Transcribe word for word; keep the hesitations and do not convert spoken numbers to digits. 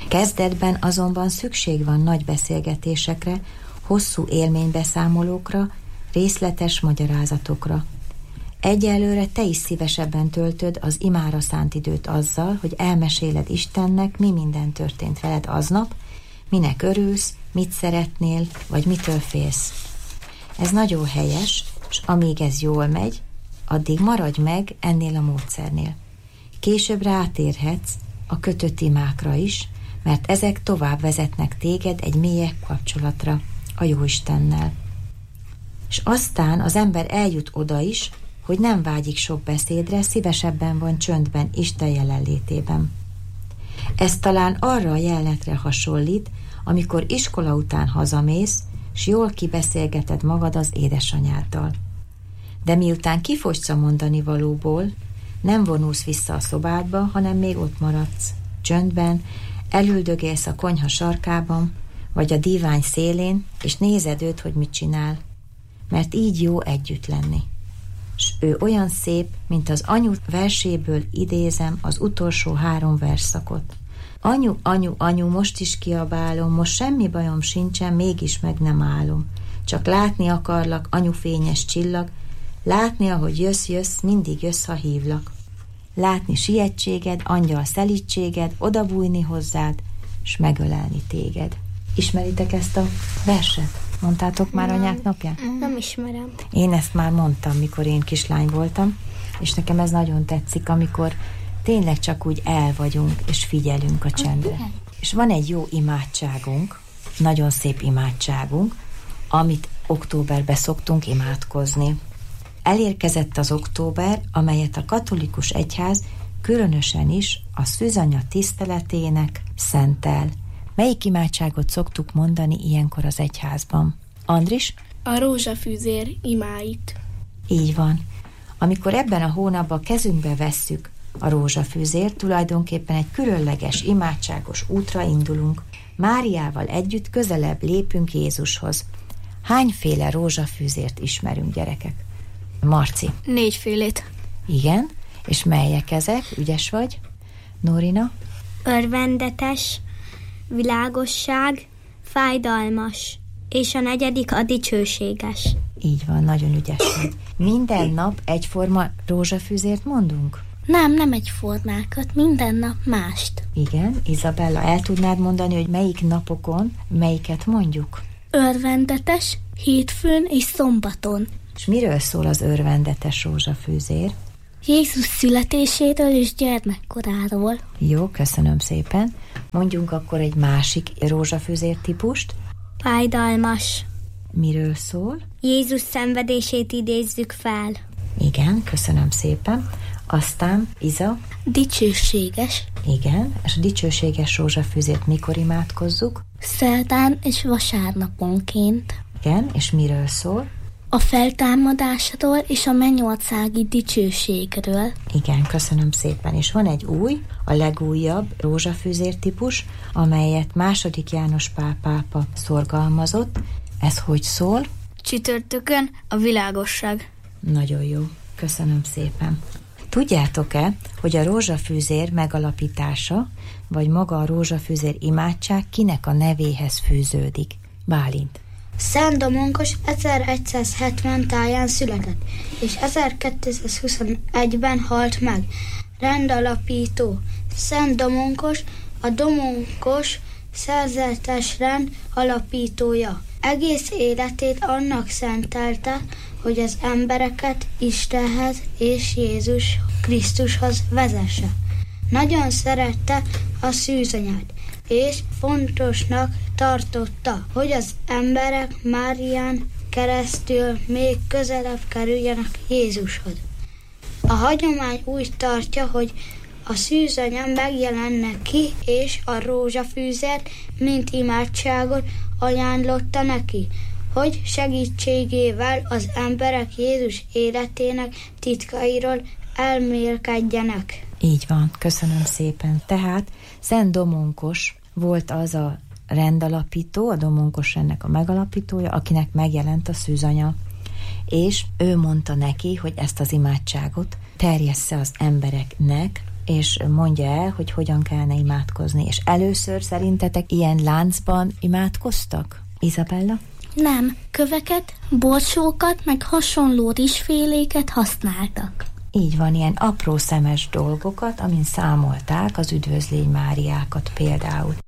Kezdetben azonban szükség van nagy beszélgetésekre, hosszú élménybeszámolókra, részletes magyarázatokra. Egyelőre te is szívesebben töltöd az imára szánt időt azzal, hogy elmeséled Istennek, mi minden történt veled aznap, minek örülsz, mit szeretnél, vagy mitől félsz. Ez nagyon helyes, és amíg ez jól megy, addig maradj meg ennél a módszernél. Később rátérhetsz a kötött imákra is, mert ezek tovább vezetnek téged egy mélyebb kapcsolatra a Jóistennel. És aztán az ember eljut oda is, hogy nem vágyik sok beszédre, szívesebben van csöndben, Isten jelenlétében. Ez talán arra a jelenetre hasonlít, amikor iskola után hazamész, s jól kibeszélgeted magad az édesanyáddal. De miután kifogysz a mondani valóból, nem vonulsz vissza a szobádba, hanem még ott maradsz, csöndben, elüldögélsz a konyha sarkában, vagy a dívány szélén, és nézed őt, hogy mit csinál. Mert így jó együtt lenni. S ő olyan szép, mint az anyu verséből idézem az utolsó három versszakot. Anyu, anyu, anyu, most is kiabálom, most semmi bajom sincsen, mégis meg nem állom. Csak látni akarlak, anyu fényes csillag, látni, ahogy jössz, jössz, mindig jössz, ha hívlak. Látni sietséged, angyal szelítséged, odabújni hozzád, s megölelni téged. Ismeritek ezt a verset? Mondtátok már anyák napján? Nem ismerem. Én ezt már mondtam, mikor én kislány voltam, és nekem ez nagyon tetszik, amikor tényleg csak úgy el vagyunk, és figyelünk a csendre. És van egy jó imádságunk, nagyon szép imádságunk, amit októberben szoktunk imádkozni. Elérkezett az október, amelyet a katolikus egyház különösen is a szűzanya tiszteletének szentel. Melyik imádságot szoktuk mondani ilyenkor az egyházban? Andris? A rózsafűzér imáit. Így van. Amikor ebben a hónapban kezünkbe vesszük a rózsafűzért, tulajdonképpen egy különleges, imádságos útra indulunk. Máriával együtt közelebb lépünk Jézushoz. Hányféle rózsafűzért ismerünk, gyerekek? Marci? Négyfélét. Igen, és melyek ezek? Ügyes vagy? Nórina? Örvendetes, világosság, fájdalmas, és a negyedik a dicsőséges. Így van, nagyon ügyes vagy. Minden nap egyforma rózsafűzért mondunk? Nem, nem egyformákat, minden nap mást. Igen, Izabella, el tudnád mondani, hogy melyik napokon melyiket mondjuk? Örvendetes, hétfőn és szombaton. És miről szól az örvendetes rózsafűzér? Jézus születéséről és gyermekkoráról. Jó, köszönöm szépen. Mondjunk akkor egy másik rózsafűzér típust. Fájdalmas. Miről szól? Jézus szenvedését idézzük fel. Igen, köszönöm szépen. Aztán, Iza? Dicsőséges. Igen, és a dicsőséges rózsafűzért mikor imádkozzuk? Szerdán és vasárnaponként. Igen, és miről szól? A feltámadásról és a mennyországi dicsőségről. Igen, köszönöm szépen. És van egy új, a legújabb rózsafűzér típus, amelyet második János Pál pápa szorgalmazott. Ez hogy szól? Csütörtökön a világosság. Nagyon jó, köszönöm szépen. Tudjátok-e, hogy a rózsafűzér megalapítása, vagy maga a rózsafűzér imádság kinek a nevéhez fűződik? Bálint. Szent Domonkos ezeregyszázhetven táján született, és ezerkétszázhuszonegyben halt meg. Rendalapító. Szent Domonkos a Domonkos szerzetes rend alapítója. Egész életét annak szentelte, hogy az embereket Istenhez és Jézus Krisztushoz vezesse. Nagyon szerette a szűzanyát, és fontosnak tartotta, hogy az emberek Márián keresztül még közelebb kerüljenek Jézushoz. A hagyomány úgy tartja, hogy a szűzanya megjelenne ki, és a rózsafűzert, mint imádságot ajánlotta neki, hogy segítségével az emberek Jézus életének titkairól elmélkedjenek. Így van, köszönöm szépen. Tehát Szent Domonkos volt az a rendalapító, a Domonkos rendnek a megalapítója, akinek megjelent a szűzanya. És ő mondta neki, hogy ezt az imádságot terjessze az embereknek, és mondja el, hogy hogyan kellene imádkozni. És először szerintetek ilyen láncban imádkoztak? Izabella? Nem, köveket, borsókat, meg hasonló rizsféléket használtak. Így van, ilyen apró szemes dolgokat, amin számolták az Üdvözlégy Máriákat például.